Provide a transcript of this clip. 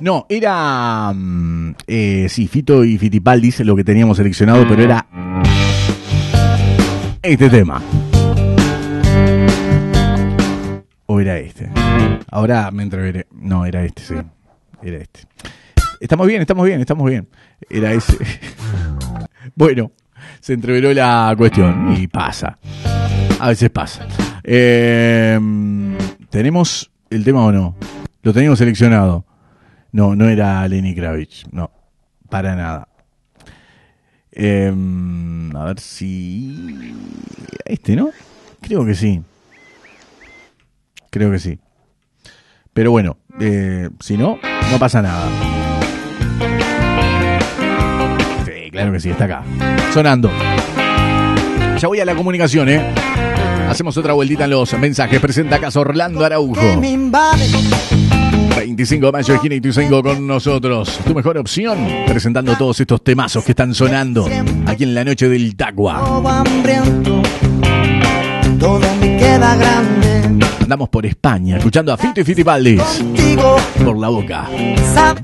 No, era... sí, Fito y Fitipaldis lo que teníamos seleccionado, pero era este tema. ¿O era este? Ahora me entreveré. No, era este, sí. Era este. Estamos bien. Era ese. Bueno, se entreveró la cuestión y pasa. A veces pasa. ¿Tenemos el tema o no? Lo teníamos seleccionado. No, no era Lenny Kravitz. No, para nada. A ver si... Este, ¿no? Creo que sí. Pero bueno, si no, no pasa nada. Sí, claro que sí, está acá. Sonando. Ya voy a la comunicación, Hacemos otra vueltita en los mensajes. Presenta acá Orlando Araujo. 25 de mayo, esquina Ituzaingó con nosotros. Tu mejor opción, presentando todos estos temazos que están sonando aquí en la noche del Tacua. Todo me queda grande. Andamos por España, escuchando a Fito y Fitipaldis. Por la boca.